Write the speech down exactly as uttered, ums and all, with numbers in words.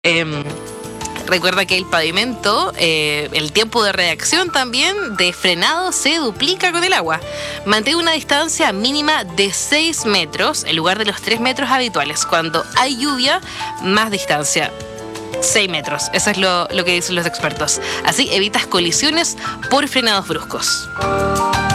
Em, Recuerda que el pavimento, eh, el tiempo de reacción también de frenado se duplica con el agua. Mantén una distancia mínima de seis metros en lugar de los tres metros habituales. Cuando hay lluvia, más distancia. seis metros, eso es lo, lo que dicen los expertos. Así evitas colisiones por frenados bruscos.